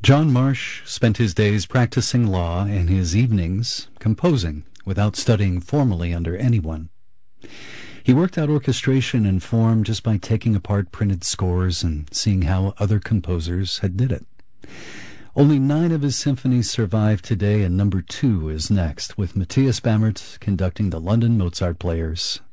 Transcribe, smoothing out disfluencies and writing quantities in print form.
John Marsh spent his days practicing law and his evenings composing, without studying formally under anyone. He worked out orchestration and form just by taking apart printed scores and seeing how other composers had did it. Only 9 of his symphonies survive today, and number 2 is next, with Matthias Bamert conducting the London Mozart Players.